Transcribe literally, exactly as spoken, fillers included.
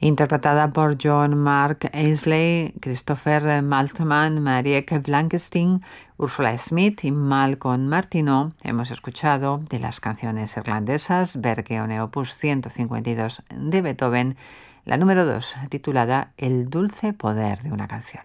interpretada por John Mark Aisley, Christopher Maltman, Marieke Blankestein, Ursula Smith y Malcolm Martineau. Hemos escuchado de las canciones irlandesas Bergeone Opus ciento cincuenta y dos de Beethoven, la número dos, titulada El dulce poder de una canción.